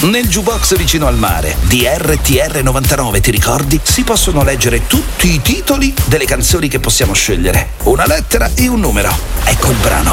Nel jukebox vicino al mare di RTR 99, ti ricordi? Si possono leggere tutti i titoli delle canzoni che possiamo scegliere. Una lettera e un numero. Ecco il brano.